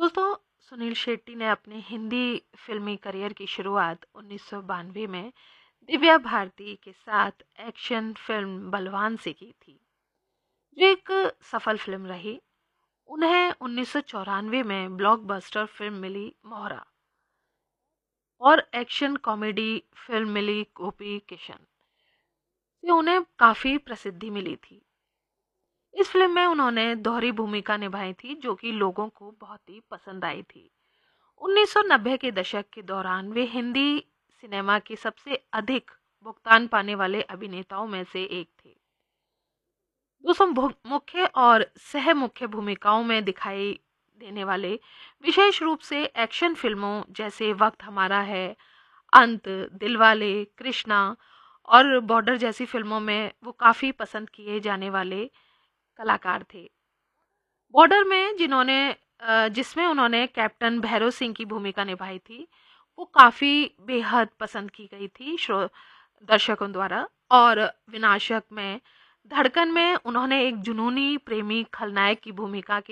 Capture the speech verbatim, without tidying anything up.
दोस्तों, सुनील शेट्टी ने अपने हिंदी फिल्मी करियर की शुरुआत उन्नीस सौ बानवे में दिव्या भारती के साथ एक्शन फिल्म बलवान से की थी, जो एक सफल फिल्म रही। उन्हें उन्नीस सौ चौरानवे में ब्लॉकबस्टर फिल्म मिली मोहरा और एक्शन कॉमेडी फिल्म मिली गोपी किशन से उन्हें काफ़ी प्रसिद्धि मिली थी। इस फिल्म में उन्होंने दोहरी भूमिका निभाई थी, जो कि लोगों को बहुत ही पसंद आई थी। उन्नीस सौ नब्बे के दशक के दौरान वे हिंदी सिनेमा के सबसे अधिक भुगतान पाने वाले अभिनेताओं में से एक थे। दोस्तों, भु- मुख्य और सह मुख्य भूमिकाओं में दिखाई देने वाले विशेष रूप से एक्शन फिल्मों जैसे वक्त हमारा है, अंत, दिलवाले, कृष्णा और बॉर्डर जैसी फिल्मों में वो काफ़ी पसंद किए जाने वाले कलाकार थे। बॉर्डर में जिन्होंने अ, जिसमें उन्होंने कैप्टन भैरव सिंह की भूमिका निभाई थी, वो काफ़ी बेहद पसंद की गई थी श्रो दर्शकों द्वारा। और विनाशक में, धड़कन में उन्होंने एक जुनूनी प्रेमी खलनायक की भूमिका